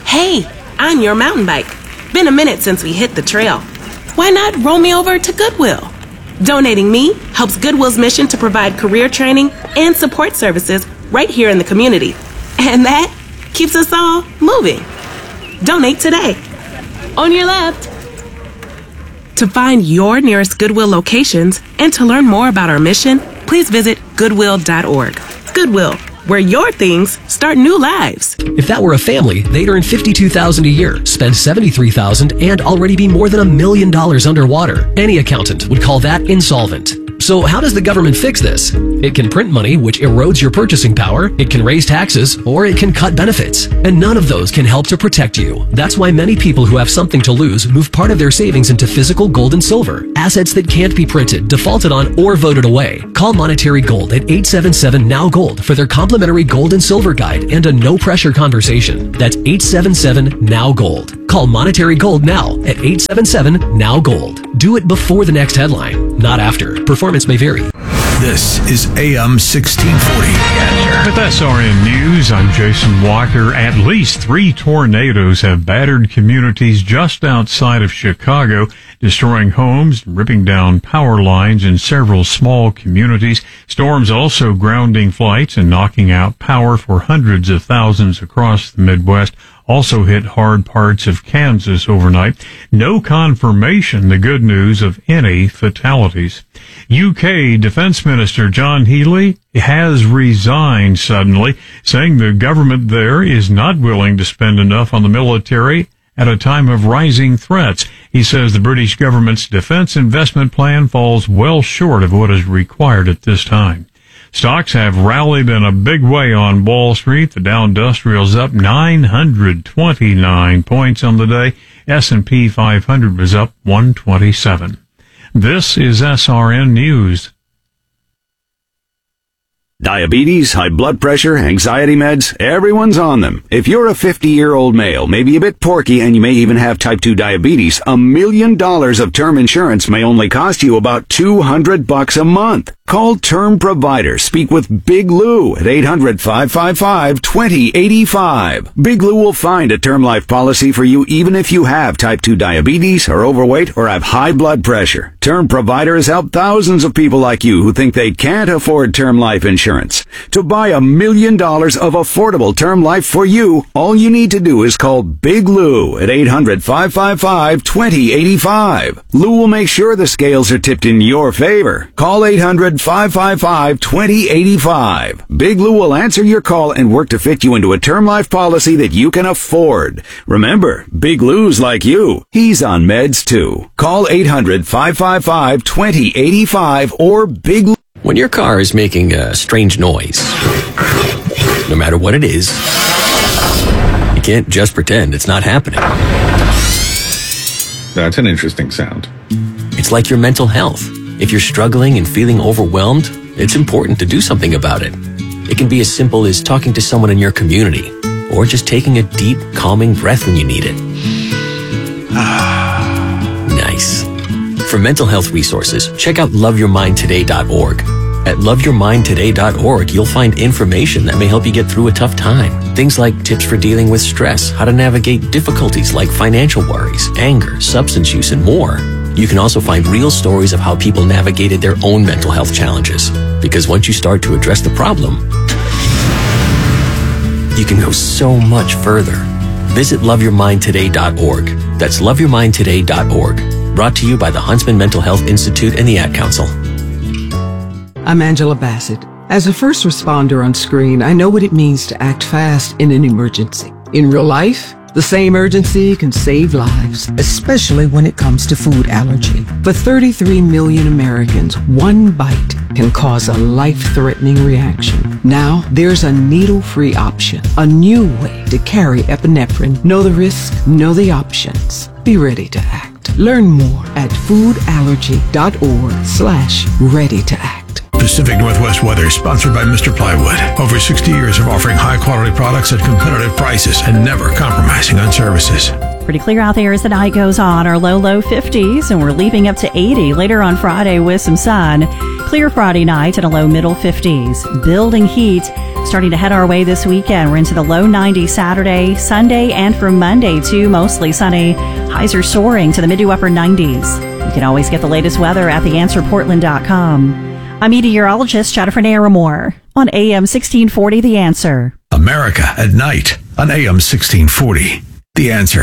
Hey, I'm your mountain bike. Been a minute since we hit the trail. Why not roll me over to Goodwill? Donating me helps Goodwill's mission to provide career training and support services right here in the community. And that keeps us all moving. Donate today. On your left. To find your nearest Goodwill locations and to learn more about our mission, please visit goodwill.org. Goodwill, where your things start new lives. If that were a family, they'd earn $52,000 a year, spend $73,000, and already be more than $1 million underwater. Any accountant would call that insolvent. So how does the government fix this? It can print money, which erodes your purchasing power, it can raise taxes, or it can cut benefits. And none of those can help to protect you. That's why many people who have something to lose move part of their savings into physical gold and silver, assets that can't be printed, defaulted on, or voted away. Call Monetary Gold at 877-NOW-GOLD for their complimentary gold and silver guide and a no-pressure conversation. That's 877-NOW-GOLD. Call Monetary Gold now at 877-NOW-GOLD. Do it before the next headline, not after. Performance may vary. This is AM 1640. With SRN News, I'm Jason Walker. At least 3 tornadoes have battered communities just outside of Chicago, destroying homes, ripping down power lines in several small communities. Storms also grounding flights and knocking out power for hundreds of thousands across the Midwest. Also hit hard parts of Kansas overnight. No confirmation, the good news, of any fatalities. UK Defense Minister John Healey has resigned suddenly, saying the government there is not willing to spend enough on the military at a time of rising threats. He says the British government's defense investment plan falls well short of what is required at this time. Stocks have rallied in a big way on Wall Street. The Dow Industrial's up 929 points on the day. S&P 500 was up 127. This is SRN News. Diabetes, high blood pressure, anxiety meds, everyone's on them. If you're a 50-year-old male, maybe a bit porky, and you may even have type 2 diabetes, $1 million of term insurance may only cost you about $200 a month. Call Term Provider. Speak with Big Lou at 800-555-2085. Big Lou will find a term life policy for you even if you have type 2 diabetes, are overweight, or have high blood pressure. Term Provider has helped thousands of people like you who think they can't afford term life insurance. To buy $1 million of affordable term life for you, all you need to do is call Big Lou at 800-555-2085. Lou will make sure the scales are tipped in your favor. Call 800-555-2085. Big Lou will answer your call and work to fit you into a term life policy that you can afford. Remember, Big Lou's like you. He's on meds too. Call 800-555-2085 or Big Lou. When your car is making a strange noise, no matter what it is, you can't just pretend it's not happening. That's an interesting sound. It's like your mental health. If you're struggling and feeling overwhelmed, it's important to do something about it. It can be as simple as talking to someone in your community, or just taking a deep, calming breath when you need it. Nice. For mental health resources, check out loveyourmindtoday.org. At loveyourmindtoday.org, you'll find information that may help you get through a tough time. Things like tips for dealing with stress, how to navigate difficulties like financial worries, anger, substance use, and more. You can also find real stories of how people navigated their own mental health challenges. Because once you start to address the problem, you can go so much further. Visit loveyourmindtoday.org. That's loveyourmindtoday.org. Brought to you by the Huntsman Mental Health Institute and the Ad Council. I'm Angela Bassett. As a first responder on screen, I know what it means to act fast in an emergency. In real life, the same urgency can save lives, especially when it comes to food allergy. For 33 million Americans, one bite can cause a life-threatening reaction. Now, there's a needle-free option, a new way to carry epinephrine. Know the risk, know the options. Be ready to act. Learn more at foodallergy.org/ready to act. Pacific Northwest weather, sponsored by Mr. Plywood. Over 60 years of offering high-quality products at competitive prices and never compromising on services. Pretty clear out there as the night goes on. Our low 50s, and we're leaping up to 80 later on Friday with some sun. Clear Friday night and a low middle 50s. Building heat starting to head our way this weekend. We're into the low 90s Saturday, Sunday, and from Monday too, mostly sunny. Highs are soaring to the mid to upper 90s. You can always get the latest weather at theanswerportland.com. I'm meteorologist Jennifer Naramore on AM 1640 The Answer. America at night on AM 1640. The Answer.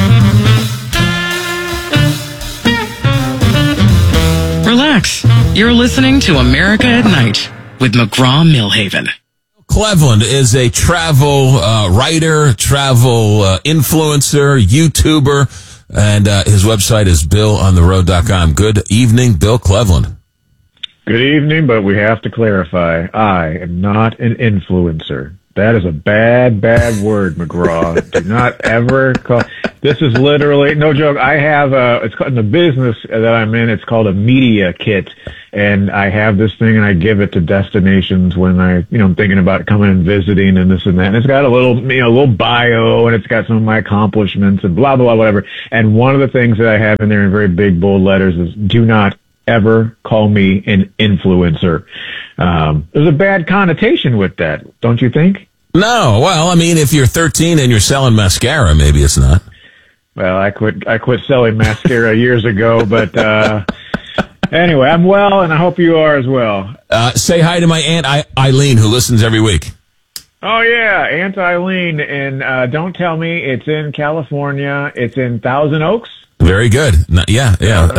Relax. You're listening to America at Night with McGraw-Millhaven. Cleveland is a travel writer, travel influencer, YouTuber, and his website is BillOnTheRoad.com. Good evening, Bill Cleveland. Good evening, but we have to clarify, I am not an influencer. That is a bad, bad word, McGraw. Do not ever call. This is literally, no joke, I have it's called, in the business that I'm in, it's called a media kit. And I have this thing and I give it to destinations when I'm thinking about coming and visiting and this and that. And it's got a little, little bio and it's got some of my accomplishments and blah, blah, whatever. And one of the things that I have in there in very big, bold letters is do not ever call me an influencer. There's a bad connotation with that, don't you think? No, well, I mean, if you're 13 and you're selling mascara, maybe it's not. Well, I quit selling mascara years ago, but anyway, I'm well, and I hope you are as well. Say hi to my Aunt Eileen, who listens every week. Oh, yeah, Aunt Eileen, and don't tell me it's in California. It's in Thousand Oaks. Very good. Yeah.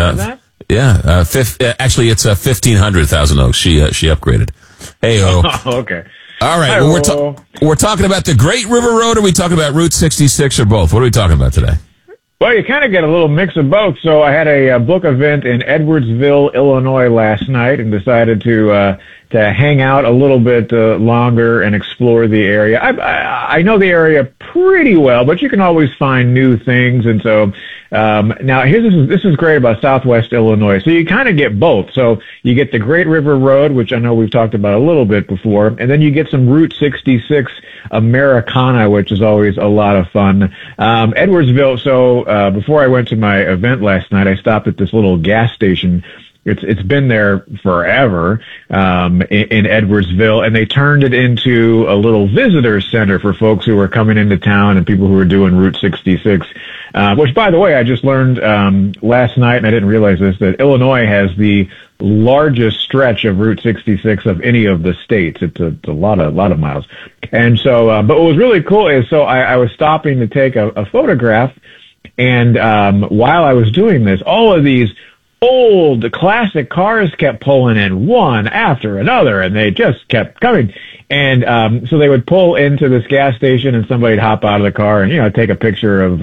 Actually, it's 1,500 Thousand Oaks. She upgraded. Hey-o. Oh, okay. All right, well, we're talking about the Great River Road, or are we talking about Route 66, or both? What are we talking about today? Well, you kind of get a little mix of both. So I had a book event in Edwardsville, Illinois last night and decided to hang out a little bit longer and explore the area. I know the area pretty well, but you can always find new things. And so now this is great about Southwest Illinois. So you kind of get both. So you get the Great River Road, which I know we've talked about a little bit before, and then you get some Route 66 Americana, which is always a lot of fun. Edwardsville. So before I went to my event last night, I stopped at this little gas station. It's been there forever in Edwardsville, and they turned it into a little visitor center for folks who were coming into town and people who were doing Route 66. Which, by the way, I just learned last night, and I didn't realize this, that Illinois has the largest stretch of Route 66 of any of the states. It's a lot of miles. And so, but what was really cool is, so I was stopping to take a photograph, and while I was doing this, all of these old classic cars kept pulling in one after another, and they just kept coming. And so they would pull into this gas station, and somebody'd hop out of the car and take a picture of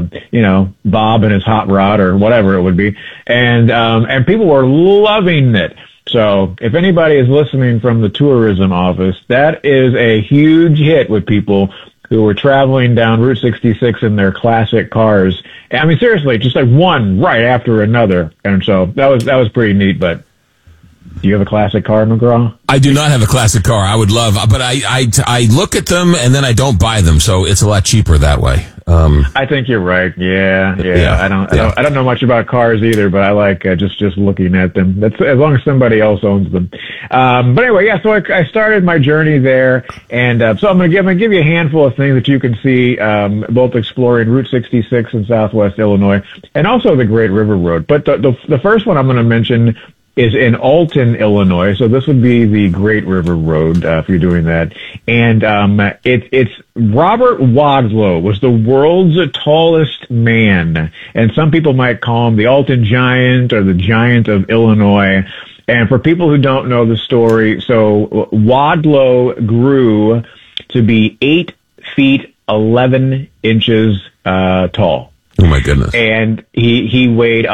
Bob and his hot rod or whatever it would be. And people were loving it. So if anybody is listening from the tourism office, that is a huge hit with people who were traveling down Route 66 in their classic cars. I mean, seriously, just like one right after another. And so that was pretty neat. But do you have a classic car, McGraw? I do not have a classic car. I would love, but I look at them and then I don't buy them. So it's a lot cheaper that way. I think you're right. Yeah. I don't know much about cars either, but I like just looking at them. That's as long as somebody else owns them. But anyway, yeah. So I started my journey there, and so I'm gonna give you a handful of things that you can see, both exploring Route 66 in Southwest Illinois, and also the Great River Road. But the first one I'm going to mention is in Alton, Illinois. So this would be the Great River Road, if you're doing that. And it's Robert Wadlow was the world's tallest man. And some people might call him the Alton Giant or the Giant of Illinois. And for people who don't know the story, so Wadlow grew to be 8 feet 11 inches tall. Oh my goodness. And he weighed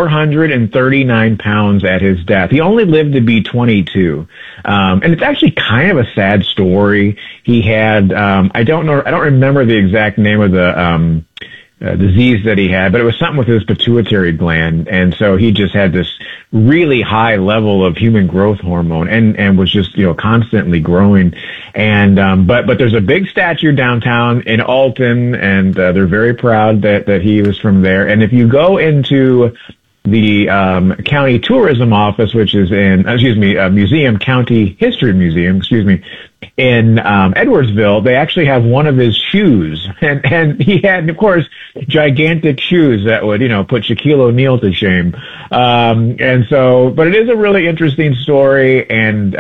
439 pounds at his death. He only lived to be 22. And it's actually kind of a sad story. He had, I don't remember the exact name of the disease that he had, but it was something with his pituitary gland. And so he just had this really high level of human growth hormone and was just, constantly growing. And, but there's a big statue downtown in Alton, and they're very proud that he was from there. And if you go into the county tourism office, which is in, Museum, County History Museum, in Edwardsville, they actually have one of his shoes. And he had, of course, gigantic shoes that would, put Shaquille O'Neal to shame. And so, but it is a really interesting story. And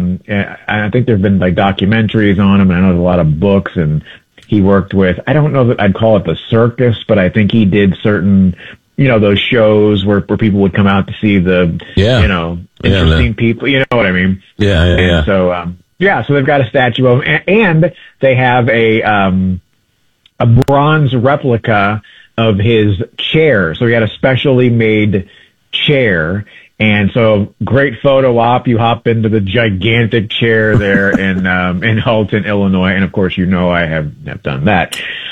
I think there've been like documentaries on him. And I know there's a lot of books, and he worked with, I don't know that I'd call it the circus, but I think he did certain, those shows where people would come out to see the, interesting people, you know what I mean? Yeah. And so, so they've got a statue of him, and they have a bronze replica of his chair. So he had a specially made chair. And so, great photo op. You hop into the gigantic chair there in Halton, Illinois, and of course, I have done that.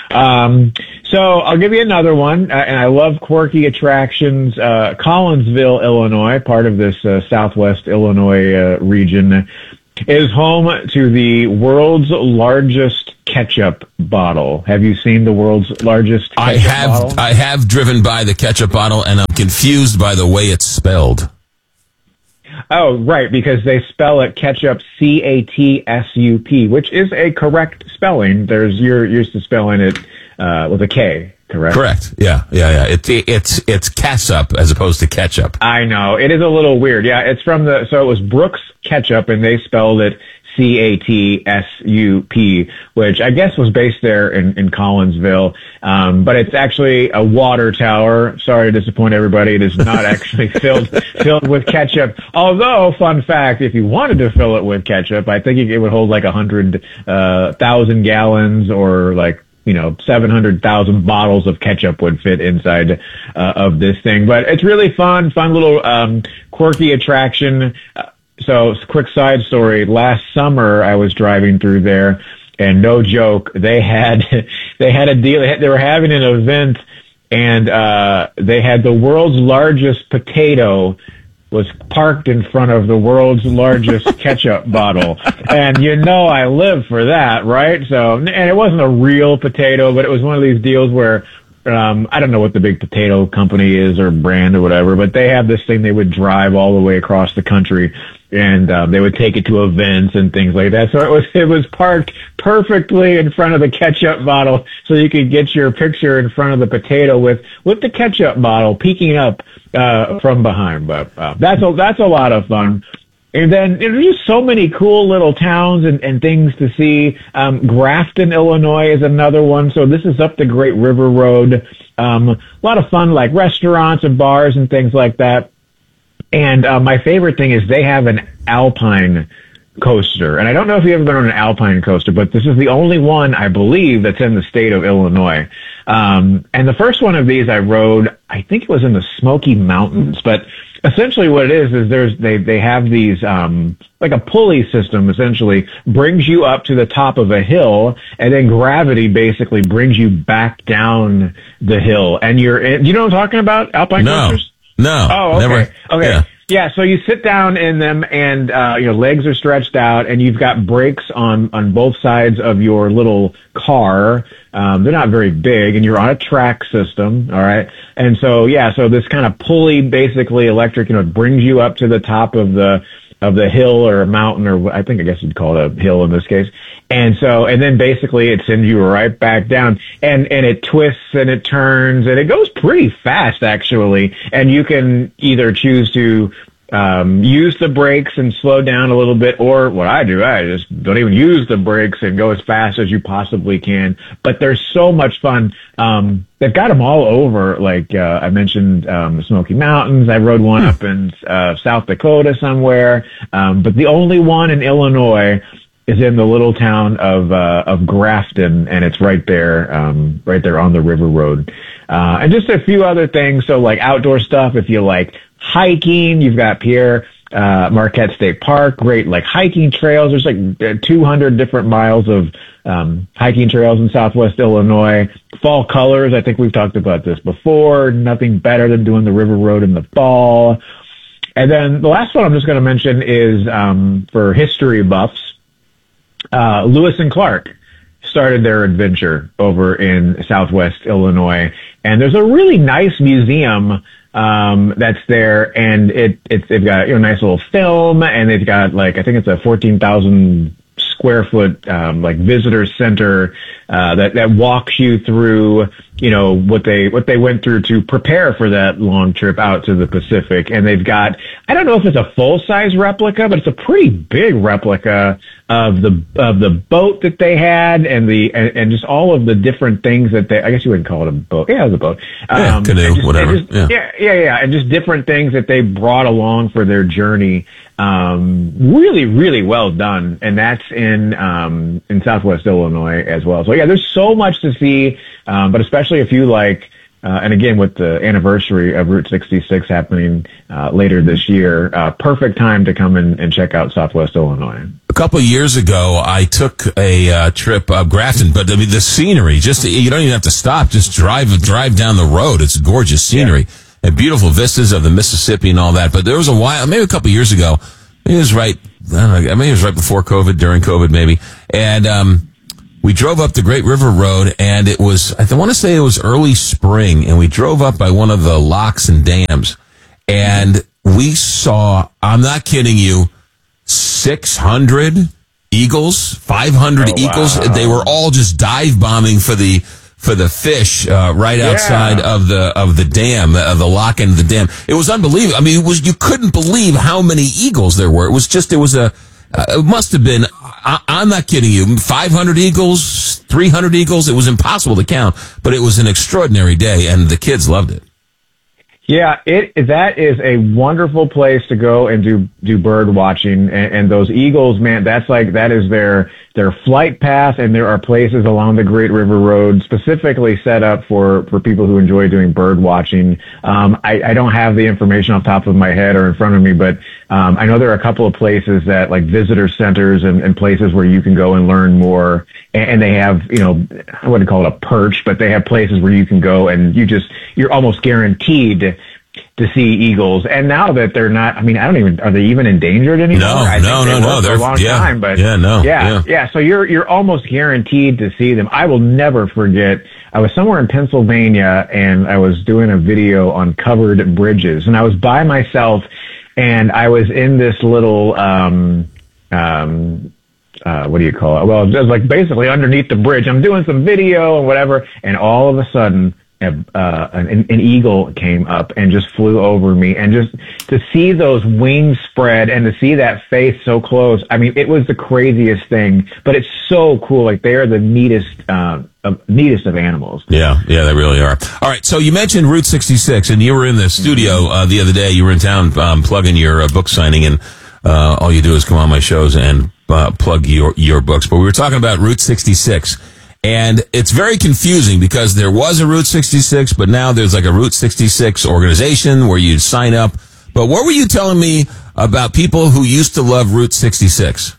So I'll give you another one, and I love quirky attractions. Collinsville, Illinois, part of this Southwest Illinois region, is home to the world's largest ketchup bottle. Have you seen the world's largest ketchup bottle? I have driven by the ketchup bottle, and I'm confused by the way it's spelled. Oh, right, because they spell it ketchup, C-A-T-S-U-P, which is a correct spelling. You're used to spelling it with a K, correct? Correct. Yeah. It's catsup as opposed to ketchup. I know. It is a little weird. Yeah, it's so it was Brooks Ketchup, and they spelled it C-A-T-S-U-P, which I guess was based there in Collinsville. But it's actually a water tower. Sorry to disappoint everybody. It is not actually filled with ketchup. Although, fun fact, if you wanted to fill it with ketchup, I think it would hold like 100,000 gallons, or like, 700,000 bottles of ketchup would fit inside of this thing. But it's really fun little quirky attraction. So, quick side story. Last summer, I was driving through there, and no joke, they had a deal. They were having an event, and they had the world's largest potato was parked in front of the world's largest ketchup bottle. And I live for that, right? So, and it wasn't a real potato, but it was one of these deals where I don't know what the big potato company is or brand or whatever, but they have this thing they would drive all the way across the country, and they would take it to events and things like that. So it was parked perfectly in front of the ketchup bottle, so you could get your picture in front of the potato with the ketchup bottle peeking up from behind. But that's a lot of fun. And then there's just so many cool little towns and things to see. Grafton, Illinois is another one. So this is up the Great River Road. A lot of fun, like restaurants and bars and things like that. And my favorite thing is they have an alpine coaster. And I don't know if you've ever been on an alpine coaster, but this is the only one, I believe, that's in the state of Illinois. And the first one of these I rode, I think it was in the Smoky Mountains, but essentially what it is they have these, like a pulley system essentially brings you up to the top of a hill, and then gravity basically brings you back down the hill. And you know what I'm talking about? Alpine coasters? No. Oh, okay. Never. Okay. Yeah, so you sit down in them, and your legs are stretched out, and you've got brakes on both sides of your little car. They're not very big, and you're on a track system, all right? And so this kind of pulley, basically electric, it brings you up to the top of the hill or a mountain, or I guess you'd call it a hill in this case. And then basically it sends you right back down, and it twists and it turns, and it goes pretty fast actually. And you can either choose to use the brakes and slow down a little bit, or what I do, I just don't even use the brakes and go as fast as you possibly can. But there's so much fun. They've got them all over, like I mentioned, the Smoky Mountains. I rode one up in South Dakota somewhere, but the only one in Illinois is in the little town of Grafton, and it's right there on the River Road. And just a few other things. So like outdoor stuff, if you like hiking, you've got Pierre Marquette State Park, great like hiking trails. There's like 200 different miles of hiking trails in Southwest Illinois. Fall colors, I think we've talked about this before. Nothing better than doing the River Road in the fall. And then the last one I'm just going to mention is for history buffs, Lewis and Clark. started their adventure over in Southwest Illinois. And there's a really nice museum that's there, and they've got nice little film, and they've got I think it's a 14,000 square foot visitor center that walks you through what they went through to prepare for that long trip out to the Pacific. And they've got, I don't know if it's a full size replica, but it's a pretty big replica of the boat that they had and just all of the different things that I guess you wouldn't call it a boat. Yeah, it was a boat. Canoe, whatever. Yeah. And just different things that they brought along for their journey. Really, really well done. And that's in Southwest Illinois as well. So yeah, there's so much to see. But especially if you and again, with the anniversary of Route 66 happening later this year, perfect time to come and check out Southwest Illinois. A couple of years ago, I took a trip up Grafton, but I mean, the scenery, you don't even have to stop, just drive down the road. It's gorgeous scenery and beautiful vistas of the Mississippi and all that. But there was a while, maybe a couple of years ago, maybe it was right before COVID, during COVID maybe, and we drove up the Great River Road, and it was, I want to say it was early spring, and we drove up by one of the locks and dams, and we saw, I'm not kidding you, 600 eagles, 500 eagles. Wow. They were all just dive bombing for the fish right outside of the dam, the lock end of the dam. It was unbelievable. I mean, you couldn't believe how many eagles there were. It must have been, I'm not kidding you, 500 eagles, 300 eagles. It was impossible to count, but it was an extraordinary day, and the kids loved it. Yeah, that is a wonderful place to go and do bird watching, and those eagles, man, that is their flight path, and there are places along the Great River Road specifically set up for people who enjoy doing bird watching. I don't have the information off the top of my head or in front of me, but I know there are a couple of places that visitor centers and places where you can go and learn more, and they have, I wouldn't call it a perch, but they have places where you can go and you're almost guaranteed to see eagles. And now that they're not, are they even endangered anymore? No. They're for a long time, but yeah. So you're almost guaranteed to see them. I will never forget. I was somewhere in Pennsylvania, and I was doing a video on covered bridges, and I was by myself, and I was in this little, what do you call it? Well, just basically underneath the bridge. I'm doing some video and whatever, and all of a sudden, an eagle came up and just flew over me, and just to see those wings spread and to see that face so close. I mean, it was the craziest thing, but it's so cool. They are the neatest of animals. Yeah, they really are. All right. So you mentioned Route 66, and you were in the studio the other day. You were in town plugging your book signing, and all you do is come on my shows and plug your books. But we were talking about Route 66. And it's very confusing because there was a Route 66, but now there's a Route 66 organization where you sign up. But what were you telling me about people who used to love Route 66?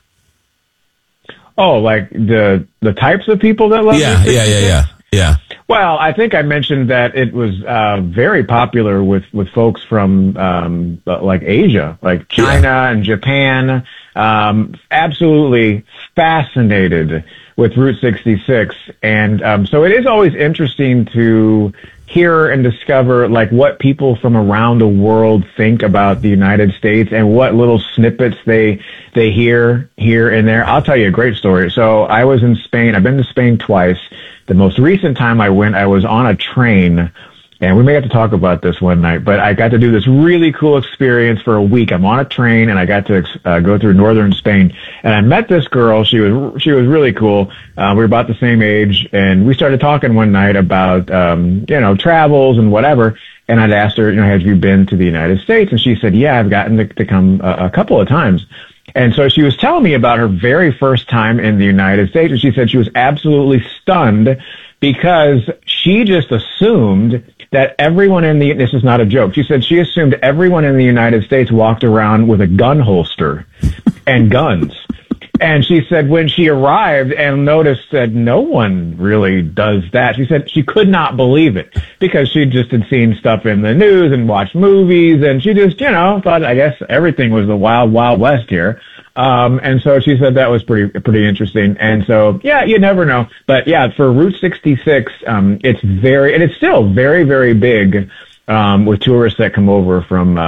Oh, the types of people that love Route 66? Yeah. Well, I think I mentioned that it was very popular with folks from Asia, like China and Japan. Absolutely fascinated with Route 66. And so it is always interesting to hear and discover what people from around the world think about the United States and what little snippets they hear here and there. I'll tell you a great story. So I was in Spain. I've been to Spain twice. The most recent time I went, I was on a train, and we may have to talk about this one night, but I got to do this really cool experience for a week. I'm on a train, and I got to go through northern Spain, and I met this girl. She was really cool. We were about the same age, and we started talking one night about travels and whatever. And I'd asked her, have you been to the United States? And she said, yeah, I've gotten to come a couple of times. And so she was telling me about her very first time in the United States, and she said she was absolutely stunned because she just assumed that everyone this is not a joke, she said she assumed everyone in the United States walked around with a gun holster and guns. And she said when she arrived and noticed that no one really does that, she said she could not believe it because she just had seen stuff in the news and watched movies, and she just, thought, I guess everything was the wild, wild west here. And so she said that was pretty interesting. And so, yeah, you never know. But yeah, for Route 66, it's still very, very big, with tourists that come over from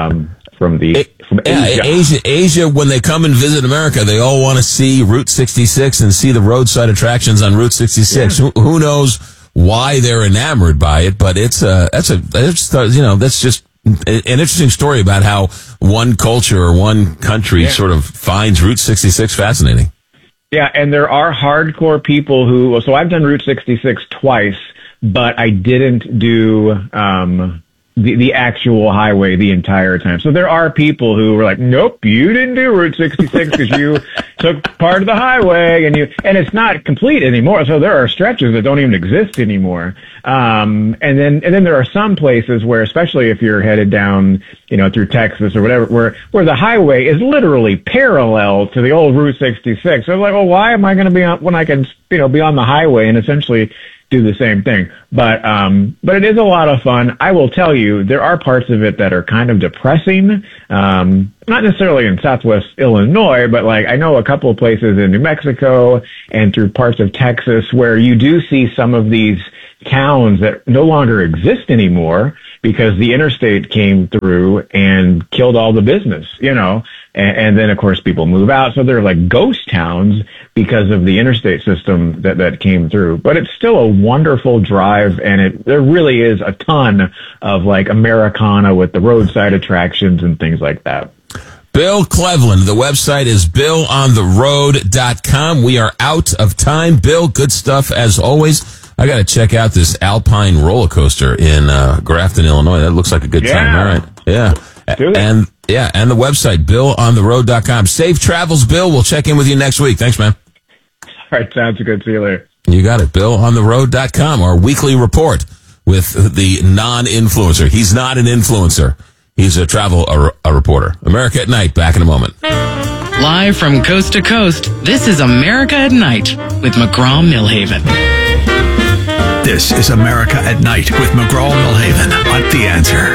Asia. Asia, when they come and visit America, they all want to see Route 66 and see the roadside attractions on Route 66. Yeah. Who knows why they're enamored by it? But that's just an interesting story about how one culture or one country sort of finds Route 66 fascinating. Yeah, and there are hardcore people so I've done Route 66 twice, but I didn't do the actual highway the entire time. So there are people who were like, nope, you didn't do Route 66 because you took part of the highway and it's not complete anymore. So there are stretches that don't even exist anymore. And then there are some places where, especially if you're headed down, through Texas or whatever, where the highway is literally parallel to the old Route 66. So I'm like, well, why am I going to be on when I can, be on the highway and essentially do the same thing? But it is a lot of fun. I will tell you, there are parts of it that are kind of depressing. Not necessarily in Southwest Illinois, but I know a couple of places in New Mexico and through parts of Texas where you do see some of these towns that no longer exist anymore because the interstate came through and killed all the business, and then of course people move out. So they're like ghost towns because of the interstate system that came through. But it's still a wonderful drive, and there really is a ton of Americana with the roadside attractions and things like that. Bill Cleveland. The website is BillOnTheRoad.com. We are out of time. Bill, good stuff as always. I got to check out this Alpine roller coaster in Grafton, Illinois. That looks like a good time. All right. Yeah. And the website, BillOnTheRoad.com. Safe travels, Bill. We'll check in with you next week. Thanks, man. All right. Sounds good. See you later. You got it. BillOnTheRoad.com, our weekly report with the non-influencer. He's not an influencer. He's a travel reporter. America at Night. Back in a moment. Live from coast to coast, this is America at Night with McGraw-Milhaven. This is America at Night with McGraw-Milhaven on The Answer.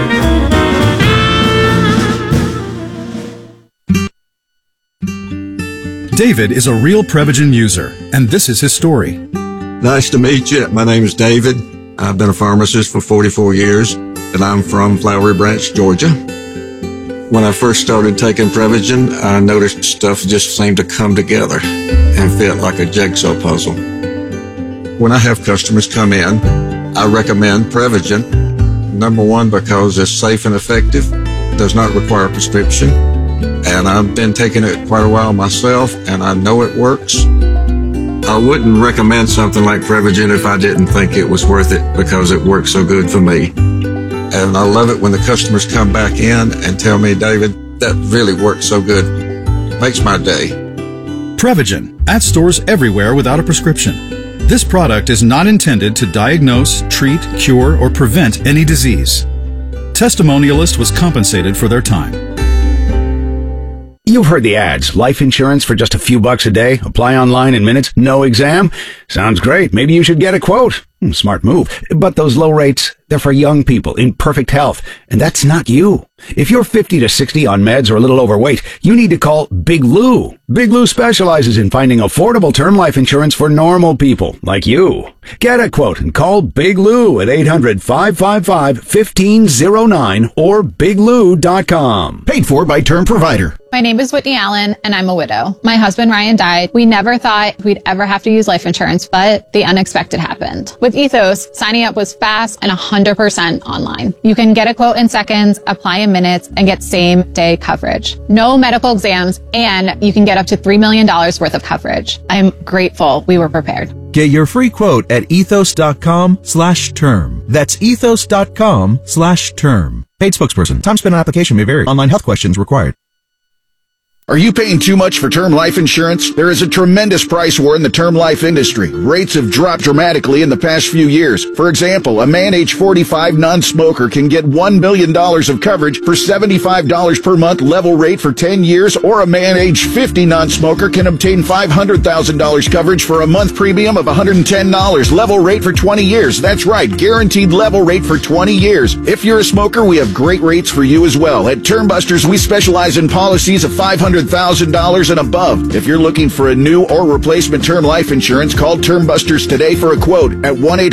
David is a real Prevagen user, and this is his story. Nice to meet you. My name is David. I've been a pharmacist for 44 years, and I'm from Flowery Branch, Georgia. When I first started taking Prevagen, I noticed stuff just seemed to come together and fit like a jigsaw puzzle. When I have customers come in, I recommend Prevagen. Number one, because it's safe and effective, does not require a prescription, and I've been taking it quite a while myself, and I know it works. I wouldn't recommend something like Prevagen if I didn't think it was worth it because it works so good for me. And I love it when the customers come back in and tell me, David, that really works so good. Makes my day. Prevagen, at stores everywhere without a prescription. This product is not intended to diagnose, treat, cure, or prevent any disease. Testimonialist was compensated for their time. You've heard the ads. Life insurance for just a few bucks a day. Apply online in minutes. No exam. Sounds great. Maybe you should get a quote. Smart move. But those low rates, they're for young people in perfect health. And that's not you. If you're 50 to 60 on meds or a little overweight, you need to call Big Lou. Big Lou specializes in finding affordable term life insurance for normal people like you. Get a quote and call Big Lou at 800-555-1509 or biglou.com. Paid for by Term Provider. My name is Whitney Allen, and I'm a widow. My husband, Ryan, died. We never thought we'd ever have to use life insurance, but the unexpected happened. With Ethos, signing up was fast and 100% online. You can get a quote in seconds, apply in minutes, and get same-day coverage. No medical exams, and you can get up to $3 million worth of coverage. I'm grateful we were prepared. Get your free quote at ethos.com/term. That's ethos.com/term. Paid spokesperson. Time spent on application may vary. Online health questions required. Are you paying too much for term life insurance? There is a tremendous price war in the term life industry. Rates have dropped dramatically in the past few years. For example, a man age 45 non-smoker can get $1 million of coverage for $75 per month level rate for 10 years, or a man age 50 non-smoker can obtain $500,000 coverage for a month premium of $110 level rate for 20 years. That's right, guaranteed level rate for 20 years. If you're a smoker, we have great rates for you as well. At Term Busters, we specialize in policies of $500 $100,000 and above. If you're looking for a new or replacement term life insurance, call Term Busters today for a quote at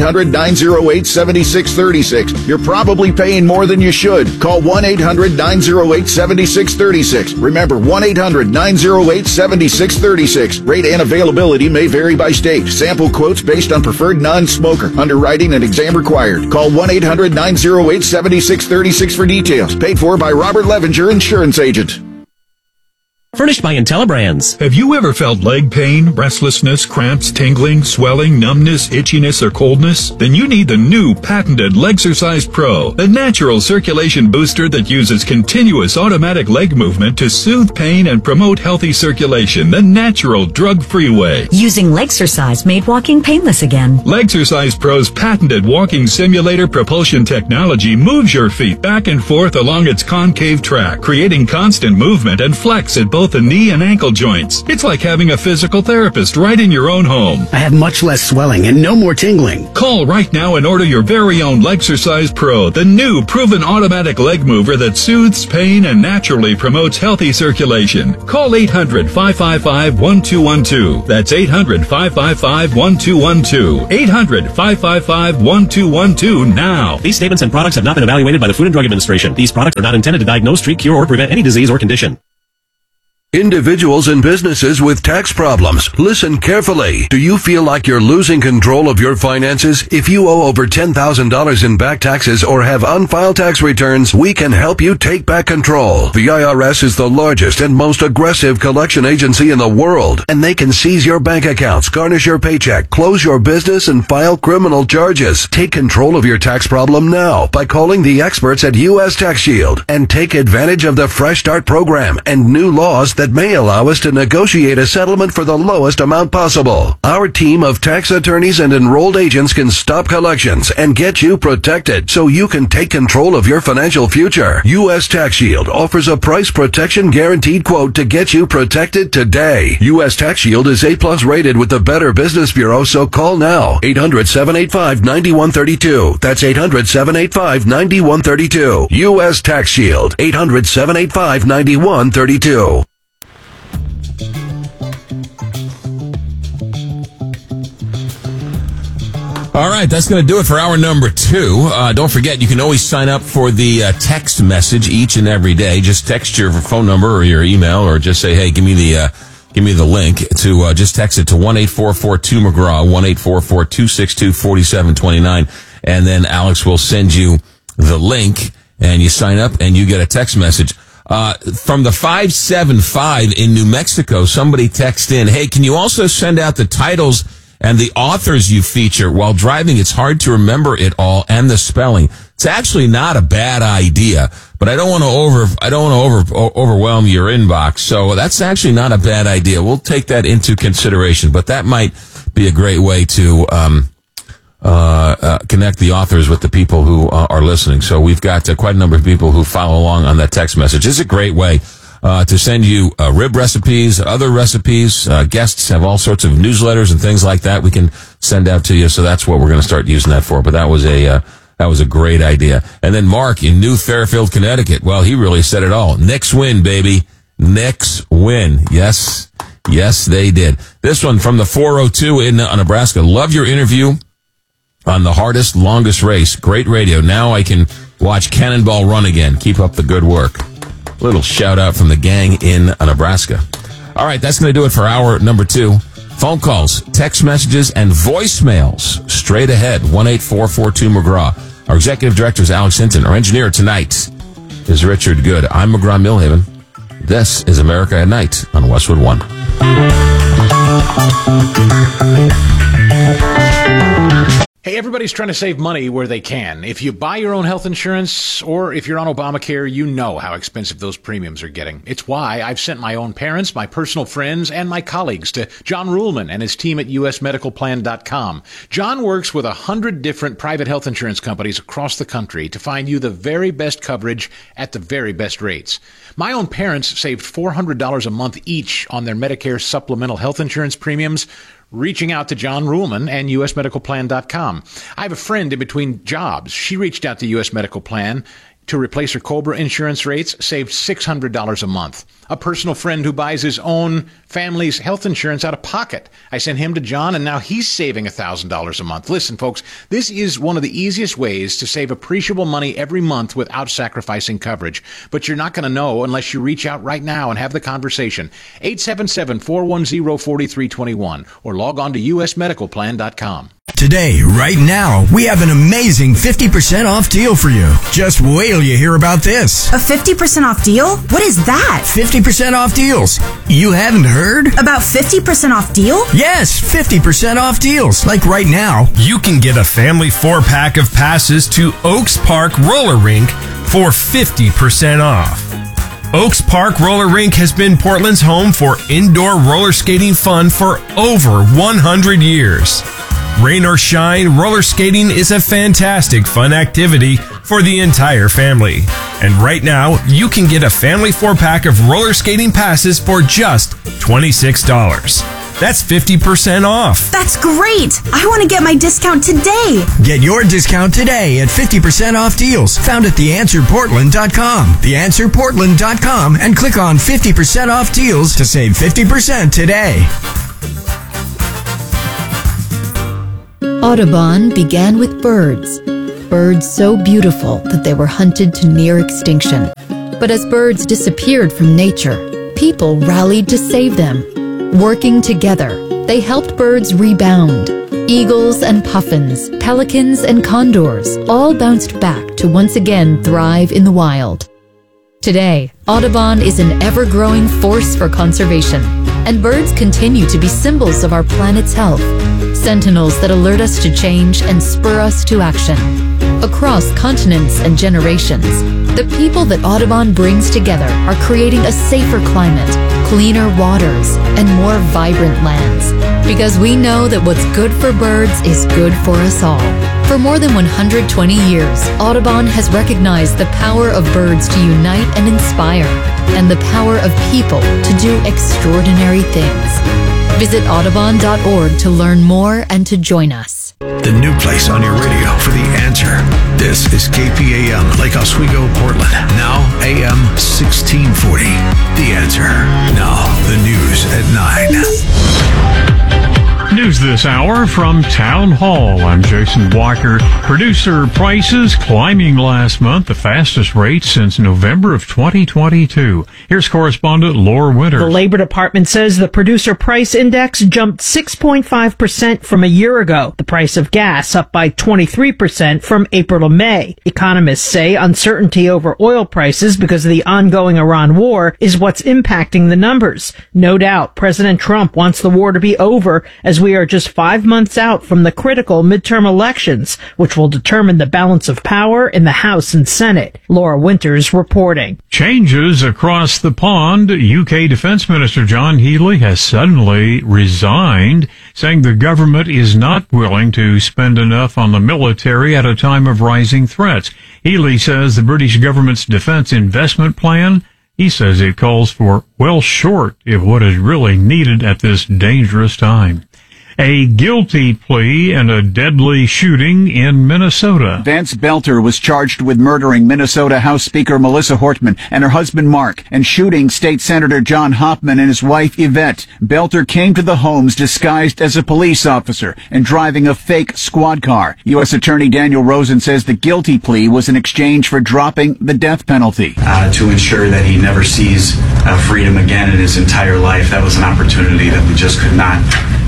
1-800-908-7636. You're probably paying more than you should. Call 1-800-908-7636. Remember, 1-800-908-7636. Rate and availability may vary by state. Sample quotes based on preferred non-smoker. Underwriting and exam required. Call 1-800-908-7636 for details. Paid for by Robert Levenger, Insurance Agent. Furnished by IntelliBrands. Have you ever felt leg pain, restlessness, cramps, tingling, swelling, numbness, itchiness, or coldness? Then you need the new patented Legsercise Pro, the natural circulation booster that uses continuous automatic leg movement to soothe pain and promote healthy circulation the natural, drug-free way. Using Legsercise made walking painless again. Legsercise Pro's patented walking simulator propulsion technology moves your feet back and forth along its concave track, creating constant movement and flex at both the knee and ankle joints. It's like having a physical therapist right in your own home. I have much less swelling and no more tingling. Call right now and order your very own Legsercise Pro, the new proven automatic leg mover that soothes pain and naturally promotes healthy circulation. Call 800-555-1212. That's 800-555-1212. 800-555-1212 now. These statements and products have not been evaluated by the Food and Drug Administration. These products are not intended to diagnose, treat, cure, or prevent any disease or condition. Individuals and businesses with tax problems, listen carefully. Do you feel like you're losing control of your finances? If you owe over $10,000 in back taxes or have unfiled tax returns, we can help you take back control. The IRS is the largest and most aggressive collection agency in the world, and they can seize your bank accounts, garnish your paycheck, close your business, and file criminal charges. Take control of your tax problem now by calling the experts at U.S. Tax Shield and take advantage of the Fresh Start program and new laws that may allow us to negotiate a settlement for the lowest amount possible. Our team of tax attorneys and enrolled agents can stop collections and get you protected so you can take control of your financial future. U.S. Tax Shield offers a price protection guaranteed quote to get you protected today. U.S. Tax Shield is A+ rated with the Better Business Bureau, so call now. 800-785-9132. That's 800-785-9132. U.S. Tax Shield. 800-785-9132. All right, that's going to do it for hour number 2. Don't forget, you can always sign up for the text message each and every day. Just text your phone number or your email, or just say, hey, give me the link to, just text it to 1-844-2-McGraw, 1-844-262-4729, and then Alex will send you the link, and you sign up, and you get a text message. From the 575 in New Mexico, somebody texted in, hey, can you also send out the titles and the authors you feature? While driving, it's hard to remember it all and the spelling. It's actually not a bad idea, but I don't want to overwhelm your inbox. So that's actually not a bad idea. We'll take that into consideration, but that might be a great way to connect the authors with the people who are listening. So we've got quite a number of people who follow along on that text message. It's a great way to send you rib recipes, other recipes. Guests have all sorts of newsletters and things like that we can send out to you. So that's what we're going to start using that for. But that was a great idea. And then Mark in New Fairfield, Connecticut. Well, he really said it all. Knicks win, baby. Knicks win. Yes, they did. This one from the 402 in Nebraska. Love your interview on the hardest, longest race. Great radio. Now I can watch Cannonball run again. Keep up the good work. Little shout out from the gang in Nebraska. All right, that's going to do it for hour number 2. Phone calls, text messages, and voicemails straight ahead. 1-844-2-McGraw. Our executive director is Alex Hinton. Our engineer tonight is Richard Good. I'm McGraw Millhaven. This is America at Night on Westwood One. Hey, everybody's trying to save money where they can. If you buy your own health insurance or if you're on Obamacare, you know how expensive those premiums are getting. It's why I've sent my own parents, my personal friends, and my colleagues to John Ruhlman and his team at usmedicalplan.com. John works with 100 different private health insurance companies across the country to find you the very best coverage at the very best rates. My own parents saved $400 a month each on their Medicare supplemental health insurance premiums, reaching out to John Ruhlman and usmedicalplan.com. I have a friend in between jobs. She reached out to US Medical Plan to replace her COBRA insurance rates, saved $600 a month. A personal friend who buys his own family's health insurance out of pocket. I sent him to John, and now he's saving $1,000 a month. Listen, folks, this is one of the easiest ways to save appreciable money every month without sacrificing coverage. But you're not going to know unless you reach out right now and have the conversation. 877-410-4321 or log on to usmedicalplan.com. Today, right now, we have an amazing 50% off deal for you. Just wait till you hear about this. A 50% off deal? What is that? 50% off deals. You haven't heard? About 50% off deal? Yes, 50% off deals. Like right now, you can get a family 4-pack of passes to Oaks Park Roller Rink for 50% off. Oaks Park Roller Rink has been Portland's home for indoor roller skating fun for over 100 years. Rain or shine, roller skating is a fantastic fun activity for the entire family. And right now, you can get a family 4-pack of roller skating passes for just $26. That's 50% off. That's great! I want to get my discount today. Get your discount today at 50% off deals found at theanswerportland.com. Theanswerportland.com and click on 50% off deals to save 50% today. Audubon began with birds. Birds so beautiful that they were hunted to near extinction. But as birds disappeared from nature, people rallied to save them. Working together, they helped birds rebound. Eagles and puffins, pelicans and condors all bounced back to once again thrive in the wild. Today, Audubon is an ever-growing force for conservation, and birds continue to be symbols of our planet's health, sentinels that alert us to change and spur us to action. Across continents and generations, the people that Audubon brings together are creating a safer climate, cleaner waters, and more vibrant lands. Because we know that what's good for birds is good for us all. For more than 120 years, Audubon has recognized the power of birds to unite and inspire, and the power of people to do extraordinary things. Visit Audubon.org to learn more and to join us. The new place on your radio for The Answer. This is KPAM, Lake Oswego, Portland. Now AM 1640. The Answer. Now the news at 9. News this hour from Town Hall. I'm Jason Walker. Producer prices climbing last month, the fastest rate since November of 2022. Here's correspondent Laura Winters. The Labor Department says the producer price index jumped 6.5% from a year ago. The price of gas up by 23% from April to May. Economists say uncertainty over oil prices because of the ongoing Iran war is what's impacting the numbers. No doubt President Trump wants the war to be over as we are just 5 months out from the critical midterm elections, which will determine the balance of power in the House and Senate. Laura Winters reporting. Changes across the pond. UK Defense Minister John Healey has suddenly resigned, saying the government is not willing to spend enough on the military at a time of rising threats. Healey says the British government's defense investment plan, he says it calls for well short of what is really needed at this dangerous time. A guilty plea in a deadly shooting in Minnesota. Vance Belter was charged with murdering Minnesota House Speaker Melissa Hortman and her husband Mark and shooting State Senator John Hoffman and his wife Yvette. Belter came to the homes disguised as a police officer and driving a fake squad car. U.S. Attorney Daniel Rosen says the guilty plea was in exchange for dropping the death penalty. To ensure that he never sees freedom again in his entire life. That was an opportunity that we just could not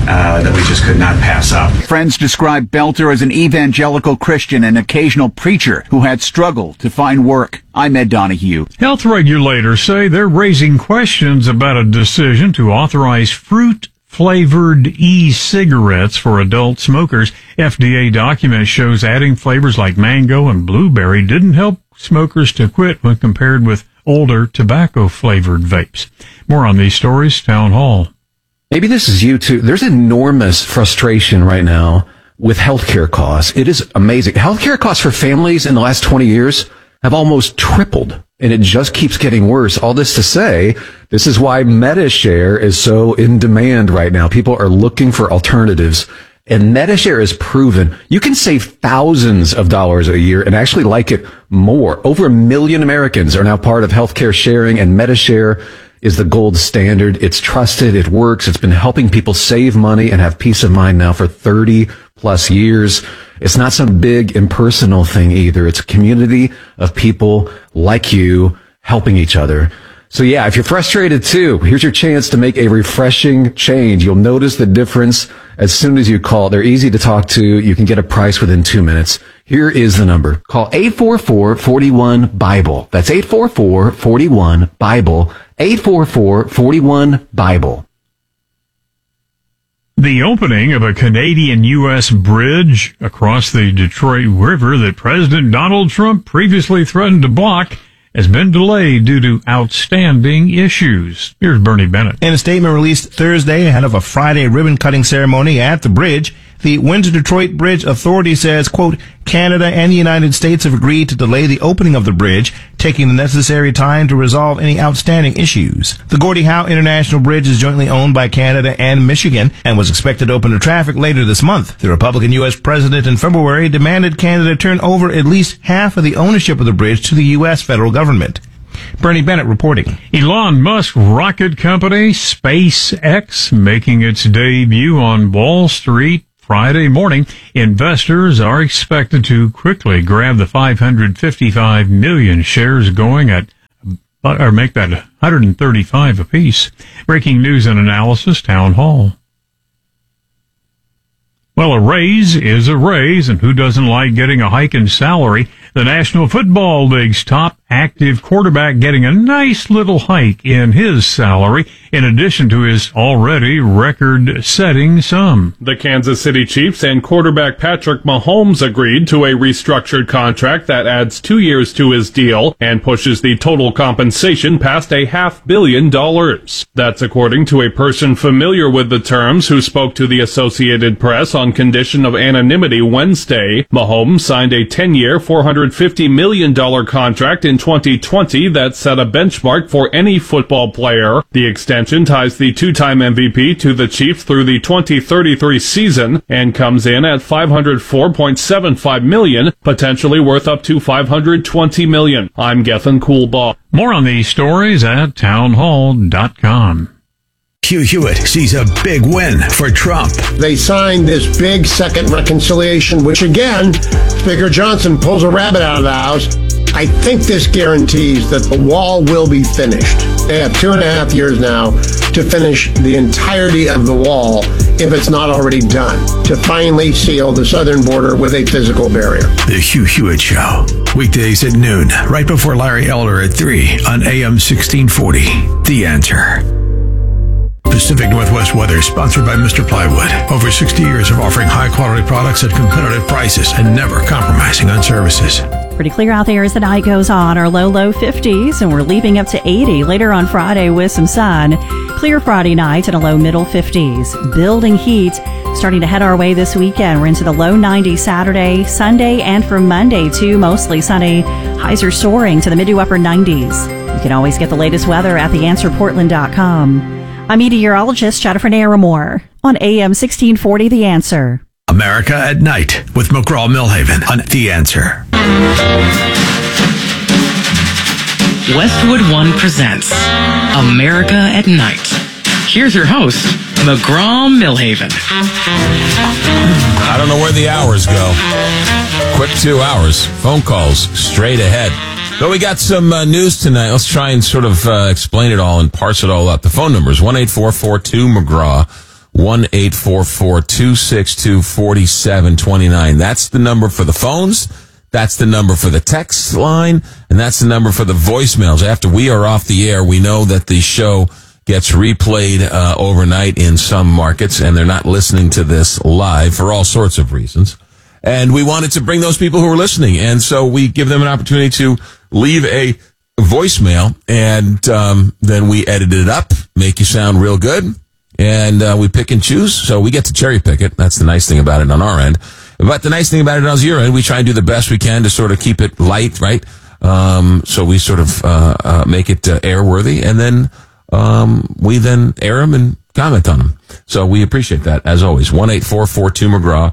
pass up. Friends describe Belter as an evangelical Christian and occasional preacher who had struggled to find work. I'm Ed Donahue. Health regulators say they're raising questions about a decision to authorize fruit-flavored e-cigarettes for adult smokers. FDA document shows adding flavors like mango and blueberry didn't help smokers to quit when compared with older tobacco-flavored vapes. More on these stories, Town Hall. Maybe this is you too. There's enormous frustration right now with healthcare costs. It is amazing. Healthcare costs for families in the last 20 years have almost tripled, and it just keeps getting worse. All this to say, this is why MediShare is so in demand right now. People are looking for alternatives, And MediShare is proven you can save thousands of dollars a year and actually like it more. Over 1 million Americans are now part of healthcare sharing, and MediShare is the gold standard. It's trusted. It works. It's been helping people save money and have peace of mind now for 30 plus years. It's not some big impersonal thing either. It's a community of people like you helping each other. So yeah, if you're frustrated too, here's your chance to make a refreshing change. You'll notice the difference as soon as you call. They're easy to talk to. You can get a price within 2 minutes. Here is the number. Call 844-41-BIBLE. That's 844-41-BIBLE. 844-41-BIBLE. The opening of a Canadian-U.S. bridge across the Detroit River that President Donald Trump previously threatened to block has been delayed due to outstanding issues. Here's Bernie Bennett. In a statement released Thursday ahead of a Friday ribbon-cutting ceremony at the bridge, the Windsor-Detroit Bridge Authority says, quote, Canada and the United States have agreed to delay the opening of the bridge, taking the necessary time to resolve any outstanding issues. The Gordie Howe International Bridge is jointly owned by Canada and Michigan and was expected to open to traffic later this month. The Republican U.S. president in February demanded Canada turn over at least half of the ownership of the bridge to the U.S. federal government. Bernie Bennett reporting. Elon Musk rocket company SpaceX making its debut on Wall Street Friday morning. Investors are expected to quickly grab the 555 million shares going at, or make that 135 apiece. Breaking news and analysis, Town Hall. Well, a raise is a raise, and who doesn't like getting a hike in salary? The National Football League's top active quarterback getting a nice little hike in his salary, in addition to his already record-setting sum. The Kansas City Chiefs and quarterback Patrick Mahomes agreed to a restructured contract that adds 2 years to his deal and pushes the total compensation past $500 million. That's according to a person familiar with the terms who spoke to the Associated Press on condition of anonymity Wednesday. Mahomes signed a 10-year, $450 million contract in 2020 that set a benchmark for any football player. The extension ties the two-time MVP to the Chiefs through the 2033 season and comes in at $504.75 million, potentially worth up to $520 million. I'm Gethin Coolbaugh. More on these stories at townhall.com. Hugh Hewitt sees a big win for Trump. They signed this big second reconciliation, which again, Speaker Johnson pulls a rabbit out of the house. I think this guarantees that the wall will be finished. They have 2.5 years now to finish the entirety of the wall, if it's not already done, to finally seal the southern border with a physical barrier. The Hugh Hewitt Show. Weekdays at noon, right before Larry Elder at 3 on AM 1640. The Answer. Pacific Northwest weather, sponsored by Mr. Plywood. Over 60 years of offering high-quality products at competitive prices and never compromising on services. Pretty clear out there as the night goes on. Our low 50s, and we're leaping up to 80 later on Friday with some sun. Clear Friday night and a low middle 50s. Building heat starting to head our way this weekend. We're into the low 90s Saturday, Sunday, and for Monday too, mostly sunny. Highs are soaring to the mid to upper 90s. You can always get the latest weather at theanswerportland.com. I'm meteorologist Jennifer Naramore on AM 1640 The Answer. America at Night with McGraw-Millhaven on The Answer. Westwood One presents America at Night. Here's your host, McGraw-Millhaven. I don't know where the hours go. Quick 2 hours. Phone calls straight ahead. But we got some news tonight. Let's try and sort of explain it all and parse it all up. The phone number is 1-844-2-McGraw, 1-844-262-4729. That's the number for the phones. That's the number for the text line. And that's the number for the voicemails. After we are off the air, we know that the show gets replayed overnight in some markets, and they're not listening to this live for all sorts of reasons. And we wanted to bring those people who are listening. And so we give them an opportunity to leave a voicemail, and then we edit it up, make you sound real good, and we pick and choose. So we get to cherry pick it. That's the nice thing about it on our end. But the nice thing about it on your end, we try and do the best we can to sort of keep it light, right? So we sort of make it airworthy, and then we then air them and comment on them. So we appreciate that, as always. 1-844-2-McGraw,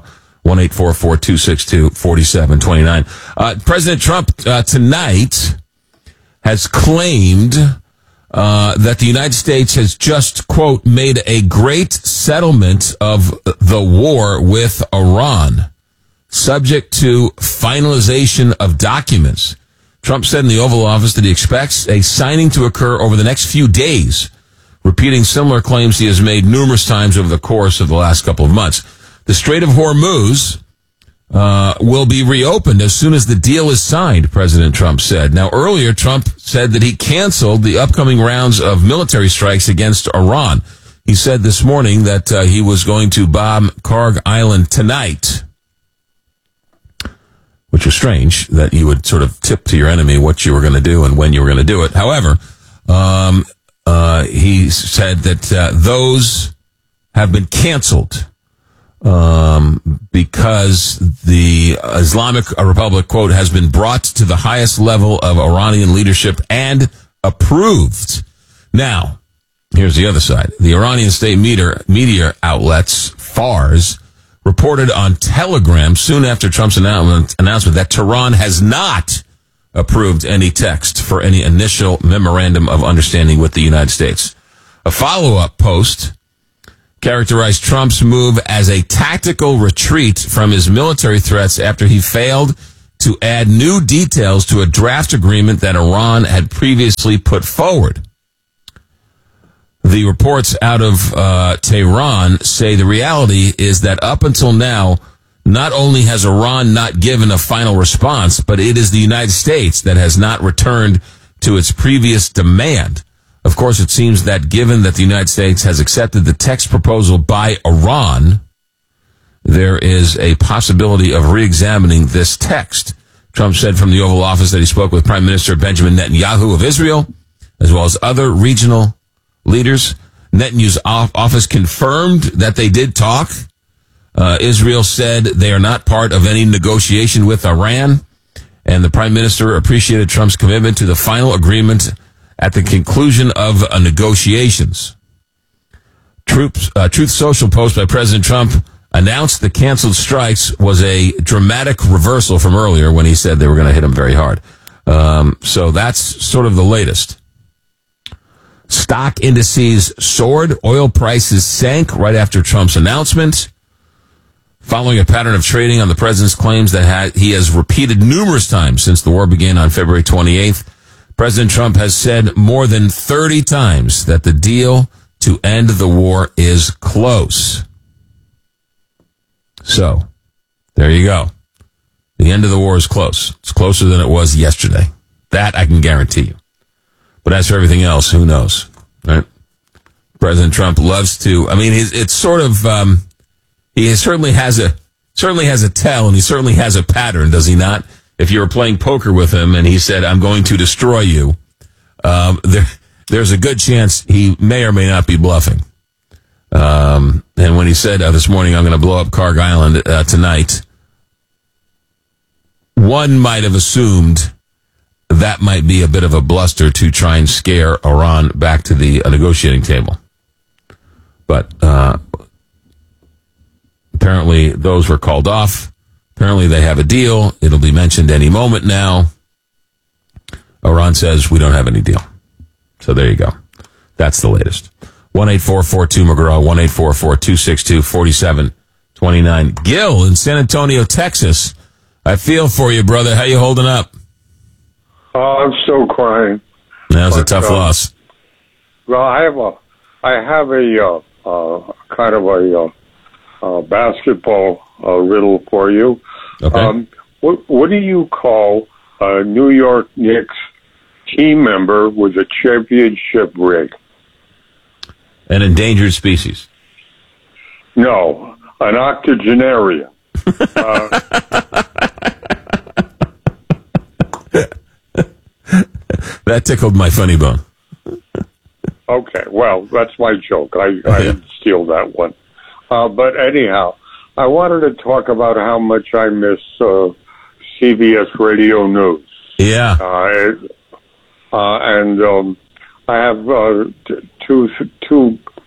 1-844-262-4729. President Trump tonight has claimed that the United States has just, quote, made a great settlement of the war with Iran, subject to finalization of documents. Trump said in the Oval Office that he expects a signing to occur over the next few days, repeating similar claims he has made numerous times over the course of the last couple of months. The Strait of Hormuz will be reopened as soon as the deal is signed, President Trump said. Now, earlier, Trump said that he canceled the upcoming rounds of military strikes against Iran. He said this morning that he was going to bomb Karg Island tonight, which was strange that you would sort of tip to your enemy what you were going to do and when you were going to do it. However, he said that those have been canceled because the Islamic Republic, quote, has been brought to the highest level of Iranian leadership and approved. Now, here's the other side. The Iranian state media outlets, Fars, reported on Telegram soon after Trump's announcement that Tehran has not approved any text for any initial memorandum of understanding with the United States. A follow-up post characterized Trump's move as a tactical retreat from his military threats after he failed to add new details to a draft agreement that Iran had previously put forward. The reports out of Tehran say the reality is that up until now, not only has Iran not given a final response, but it is the United States that has not returned to its previous demand. Of course, it seems that given that the United States has accepted the text proposal by Iran, there is a possibility of re-examining this text. Trump said from the Oval Office that he spoke with Prime Minister Benjamin Netanyahu of Israel, as well as other regional leaders. Netanyahu's office confirmed that they did talk. Israel said they are not part of any negotiation with Iran, and the Prime Minister appreciated Trump's commitment to the final agreement at the conclusion of negotiations. Truth Social post by President Trump announced the canceled strikes was a dramatic reversal from earlier when he said they were going to hit him very hard. So that's sort of the latest. Stock indices soared. Oil prices sank right after Trump's announcement, following a pattern of trading on the president's claims that he has repeated numerous times since the war began on February 28th. President Trump has said more than 30 times that the deal to end the war is close. So, there you go. The end of the war is close. It's closer than it was yesterday. That I can guarantee you. But as for everything else, who knows, right? President Trump loves to, I mean, it's sort of, he certainly has a tell, and he certainly has a pattern, does he not? If you were playing poker with him and he said, I'm going to destroy you, there's a good chance he may or may not be bluffing. And when he said this morning, I'm going to blow up Karg Island tonight, one might have assumed that might be a bit of a bluster to try and scare Iran back to the negotiating table. But apparently those were called off. Apparently they have a deal. It'll be mentioned any moment now. Iran says we don't have any deal. So there you go. That's the latest. 1-844-2-McGraw, 1-844-262-4729. Gil in San Antonio, Texas. I feel for you, brother. How you holding up? I'm still crying. That was a tough loss. Well, I have a kind of a basketball riddle for you. Okay. What do you call a New York Knicks team member with a championship ring? An endangered species. No, an octogenarian. That tickled my funny bone. Okay, well, that's my joke. I didn't steal that one. But anyhow, I wanted to talk about how much I miss CBS Radio News. Yeah. And I have two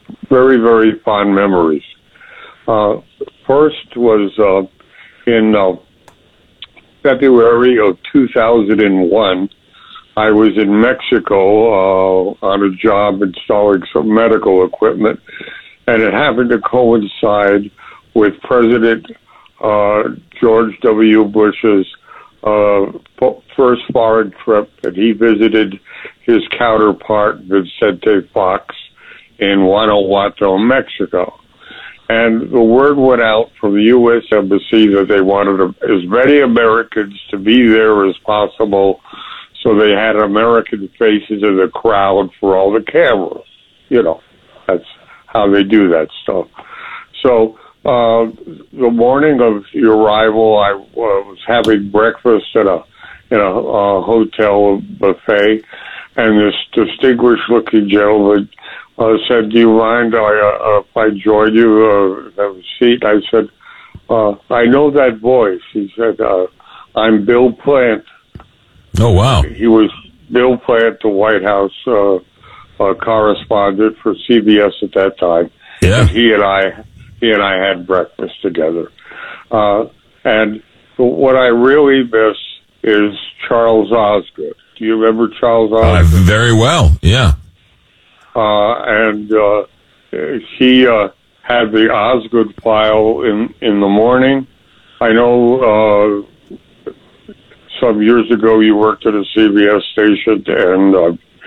very, very fond memories. First was in February of 2001. I was in Mexico on a job installing some medical equipment, and it happened to coincide with President George W. Bush's first foreign trip, and he visited his counterpart, Vicente Fox, in Guanajuato, Mexico. And the word went out from the U.S. Embassy that they wanted as many Americans to be there as possible, so they had American faces in the crowd for all the cameras. You know, that's how they do that stuff. So the morning of the arrival, I was having breakfast in a hotel buffet, and this distinguished-looking gentleman said, "Do you mind if I join you have a seat?" I said, "I know that voice." He said, "I'm Bill Plant." Oh, wow. He was Bill Plant, the White House correspondent for CBS at that time. Yeah. And he and I had breakfast together. And what I really miss is Charles Osgood. Do you remember Charles Osgood? Very well, yeah. And he had the Osgood file in the morning. I know some years ago you worked at a CBS station, and